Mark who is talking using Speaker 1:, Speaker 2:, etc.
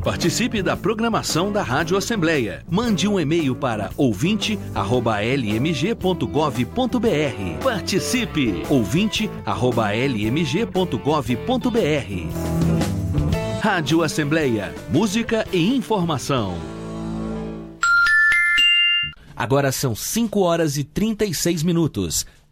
Speaker 1: Participe da programação da Rádio Assembleia. Mande um e-mail para ouvinte@lmg.gov.br. Participe! ouvinte@lmg.gov.br. Rádio Assembleia, música e informação. Agora são 5 horas e 36 minutos.